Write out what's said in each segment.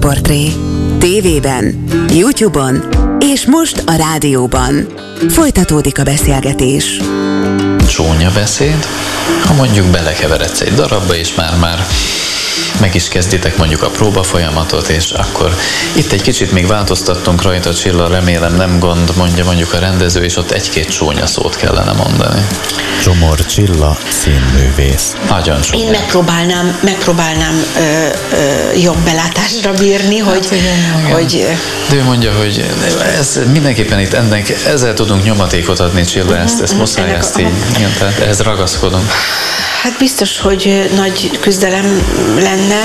Sztárportré. TV-ben, YouTube-on és most a rádióban. Folytatódik a beszélgetés. Csúnya beszéd, ha mondjuk belekeveredsz egy darabba, és már meg is kezditek mondjuk a próba folyamatot, és akkor itt egy kicsit még változtattunk rajta, Csilla, remélem nem gond, mondja mondjuk a rendező, és ott egy-két csúnya szót kellene mondani. Csomor Csilla, színművész. Nagyon csúnya. Én megpróbálnám jobb belátásra bírni, hogy... De ő mondja, hogy ez mindenképpen itt ezzel tudunk nyomatékot adni, Csilla, ezt muszáj, ezt így, igen, tehát ehhez ragaszkodunk. Hát biztos, hogy nagy küzdelem lenne.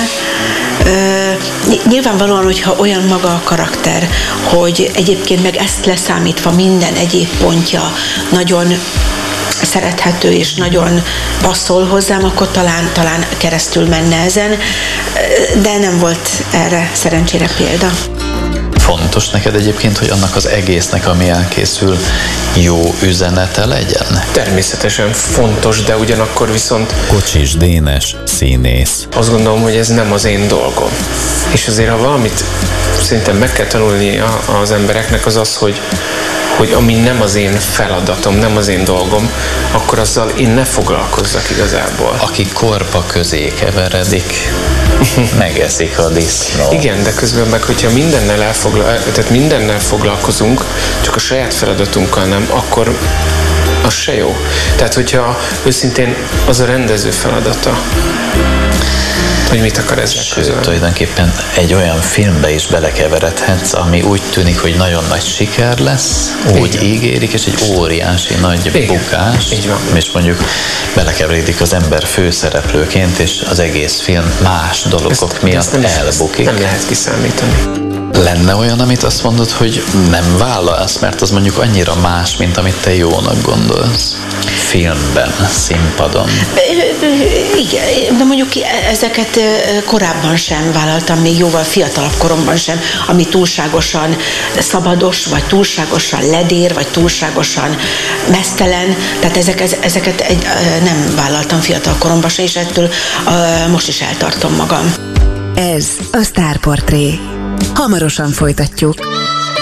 Nyilvánvalóan, hogyha olyan maga a karakter, hogy egyébként meg ezt leszámítva minden egyéb pontja nagyon szerethető és nagyon passzol hozzám, akkor talán keresztül menne ezen, de nem volt erre szerencsére példa. Fontos neked egyébként, hogy annak az egésznek, ami elkészül, jó üzenete legyen? Természetesen fontos, de ugyanakkor viszont... Kocsis Dénes, színész. Azt gondolom, hogy ez nem az én dolgom. És azért, ha valamit szerintem meg kell tanulni az embereknek, az, hogy ami nem az én feladatom, nem az én dolgom, akkor azzal én ne foglalkozzak igazából. Aki korpa közé keveredik, megeszik a disznó. Igen, de közben meg, hogyha mindennel foglalkozunk, csak a saját feladatunkkal nem, akkor az se jó. Tehát, hogyha őszintén az a rendező feladata, hogy mit akar ezzel közölni. Tulajdonképpen egy olyan filmbe is belekeveredhetsz, ami úgy tűnik, hogy nagyon nagy siker lesz, úgy ígérik, és egy óriási nagy bukás. Így van. És mondjuk belekeveredik az ember főszereplőként, és az egész film más dolgok miatt elbukik. Nem lehet kiszámítani. Lenne olyan, amit azt mondod, hogy nem vállalsz, mert az mondjuk annyira más, mint amit te jónak gondolsz? Filmben, színpadon. Igen, de mondjuk ezeket korábban sem vállaltam, még jóval fiatalabb koromban sem, ami túlságosan szabados, vagy túlságosan ledér, vagy túlságosan meztelen, tehát ezeket nem vállaltam fiatal koromban sem, és ettől most is eltartom magam. Ez a Sztárportré. Hamarosan folytatjuk.